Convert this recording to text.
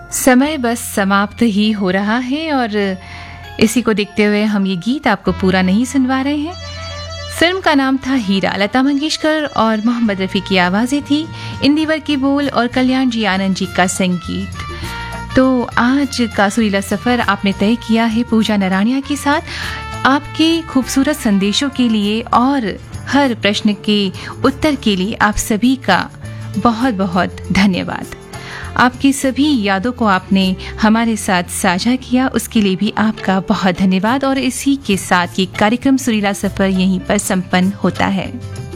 समय बस समाप्त ही हो रहा है और इसी को देखते हुए हम ये गीत आपको पूरा नहीं सुनवा रहे हैं। फिल्म का नाम था हीरा, लता मंगेशकर और मोहम्मद रफ़ी की आवाज़ें थी, इंदिवर की बोल और कल्याण जी आनंद जी का संगीत। तो आज का सुरीला सफ़र आपने तय किया है पूजा नराणिया के साथ। आपके खूबसूरत संदेशों के लिए और हर प्रश्न के उत्तर के लिए आप सभी का बहुत बहुत धन्यवाद। आपकी सभी यादों को आपने हमारे साथ साझा किया, उसके लिए भी आपका बहुत धन्यवाद। और इसी के साथ ये कार्यक्रम सुरीला सफर यहीं पर संपन्न होता है।